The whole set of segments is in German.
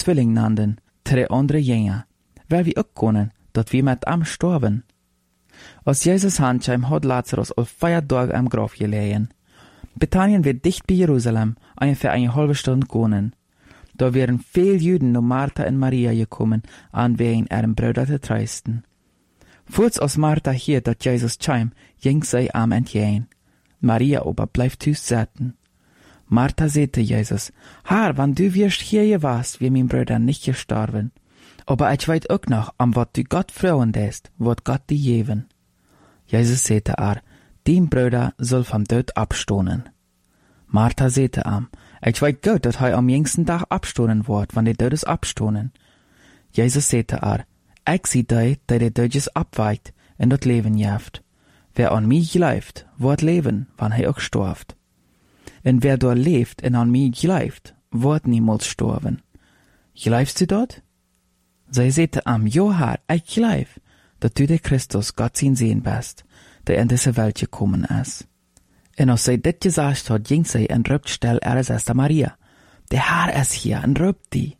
Zwilling nannten, 3 andere Jünger, weil wir auch können, dat wir mit am storben. Als Jesus Handscheim hat Lazarus al 4 Tage am Grab gelegen. Bethanien wird dicht bei Jerusalem, ungefähr eine halbe Stunde gehen. Da wären viel Juden nur Martha und Maria gekommen, an wegen ihrem Bruder zu trösten. Kurz als Martha hier, dat Jesus scheim, ging sie am entgehen. Maria aber bleibt tüß sitzen. Martha sagte Jesus, Herr, wenn du wirst hier warst, wie mein Bruder nicht gestorben. Aber ich weiß auch noch, am wat du Gott freuen lässt, wird Gott dir geben. Jesus sagte dein Bruder soll vom Tod abstoßen. Martha sagte ich weiß gut, dass er am jüngsten Tag abstoßen wird, wenn die Todes abstoßen. Jesus sagte ich sehe dir, dass der Todes abweicht und das Leben jaft. Wer an mich glaubt, wird leben, wenn er auch stirbt. Und wer dort lebt und an mich glaubt, wird niemals sterben. Glaubst du dort? Sie sagte jo Herr, ich glaub, dass du der Christus, Gott sein Sehen bist, der in diese Welt gekommen ist. Und als sie das gesagt hat, ging sie und rübt still ihre Schwester Maria. Der Herr ist hier und rübt die.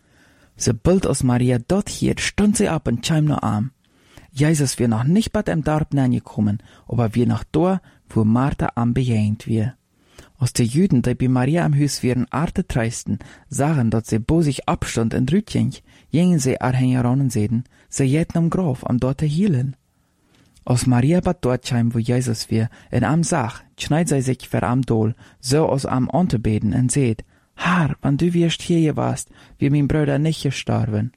Sobald als Maria dort hier, stund sie ab und scheim noch an. Jesus wir noch nicht bei dem Dorf gekommen, aber wir noch da, wo Martha am bejähnt wir. Als die Juden, die bei Maria am Haus wären, Arte treisten, sagen, dass sie bo sich abstund und rütjeng, gingen sie heran und sehen, sie jäten am Graf, am dort hielen. Als Maria bat dort scheim, wo Jesus wir, in am Sach, schneid sie sich ver am Dol, so aus am Unterbeten und seht, Herr, wenn du wirst hier warst, wie mein Bruder nicht gestorben.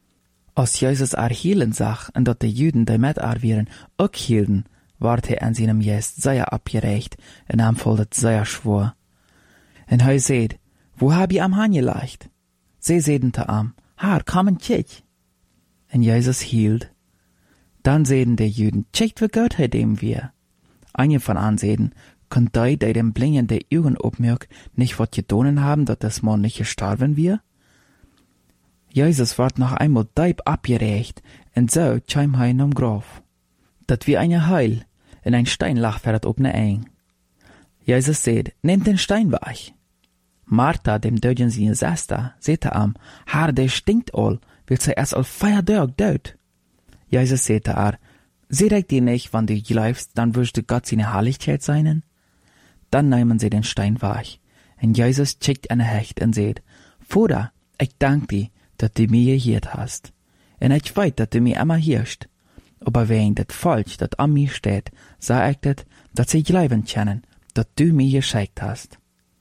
Als Jesus hielen sach, und dat die Juden, die mit wären, auch hielten, ward er an seinem Gest sehr abgerecht, und am foldet sehr schwor. Und er seht, wo hab ich am Hahn gelegt? Sie sehten te am, Herr, komm und kick. Und Jesus hielt. Dann sehten die Juden, checkt wie Gott er dem wir. Einige von ansehen, könnt die dem blingende Augen obmerk, nicht wat gedonen haben, dat das Mann nicht gestorben wir? Jesus ward noch einmal deib abgerecht, und so scheim hein am Graf. Dat wie eine Heil, in ein Stein lag für dat opne eng. Jesus seht, nehmt den Stein weg. Martha, dem Dödjen seine Schwester, sagte Herr, der stinkt all, will sie erst all 4 Tage död. Jesus sagte seht ich dir nicht, wenn du glaubst, dann wirst du Gott seine Herrlichkeit seinen? Dann nehmen sie den Stein weg. Und Jesus schickt eine Hecht und sagt, Vater, ich danke dir, dass du mir gehiert hast. Und ich weiß, dass du mir immer hierst. Aber wegen das Volk, das an mir steht, sag ich das, dass sie glauben können, dass du mir geschickt hast.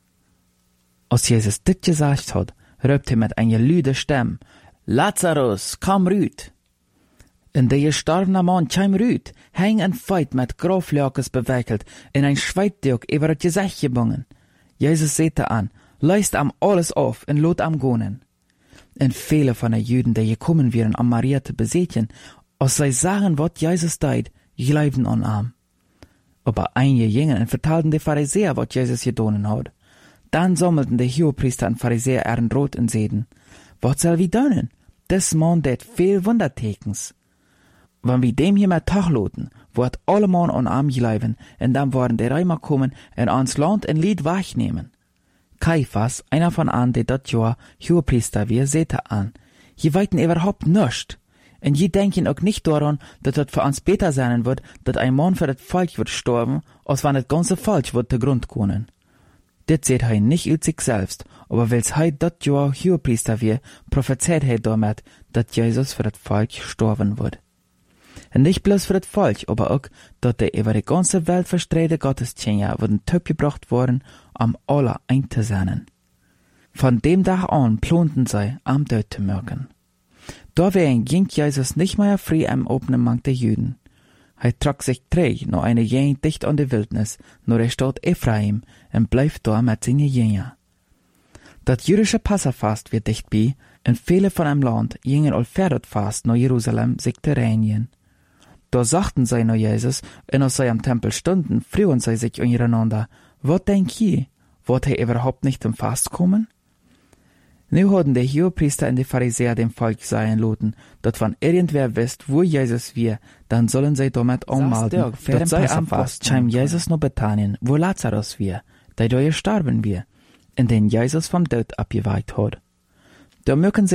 Als Jesus das gesagt hat, rübt er mit einer lüde Stimme, Lazarus, komm rüt. Und der gestorbene Mann kam rüt, häng en Feit mit Graflöckes bewickelt, in ein Schweitdück über das Gesicht gebungen. Jesus sagte leist am alles auf und lot am gonen. Und viele von den Juden, die gekommen wären, um Maria zu besiegen, als sie sagen, was Jesus deed, glaubten an ihm. Aber einige gingen und vertalten die Pharisäer, was Jesus gedonen hat. Dann sammelten die Hohepriester und Pharisäer ihren Rot und seden, was soll wir donen? Das Mann deed viel Wundertekens. Wenn wir dem hier mit Tag loten, wird alle Mann an ihm glauben, und dann werden die Römer kommen und ans Land ein Lied wegnehmen. Kaiphas, einer von an, der dat Jahr Hohepriester wir, sagte je weiten überhaupt nischt. Und je denken auch nicht daran, dass das für uns besser sein wird, dass ein Mann für das Volk wird sterben, als wenn das ganze Volk wird zu Grund kommen. Das seht er nicht aus sich selbst, aber weil's er dat Jahr Hohepriester wir, prophezeit er damit, dass Jesus für das Volk sterben wird. Und nicht bloß für das Volk, aber auch, dass der über die ganze Welt verstreute Gottesdienste wurden gebracht worden, um alle einzusetzen. Von dem Tag an planten sie, am Tod zu merken. Dawein ging Jesus nicht mehr frei am Openen Mang der Juden. Er trug sich träg noch eine Gegend dicht an die Wildnis, nur der Stadt Ephraim, und bleibt da mit seinen Jüngern. Das jüdische Passafast wird dicht bei, und viele von dem Land gingen all fährt fast nach Jerusalem sich zu reinigen. Da sagten sie nach Jesus, und als sie am Tempel stunden, frühen sie sich untereinander, was denk ihr, wird er überhaupt nicht zum Fast kommen? Nu hatten die Hohepriester und die Pharisäer dem Volk sagen lassen, dass wenn irgendwer wisst, wo Jesus wir, dann sollen sie damit anmelden, dass sei am Fast scheim Jesus noch Bethanien, wo Lazarus wir, der da gestorben wir, in den Jesus vom Tod abgeweiht hat. Da mögen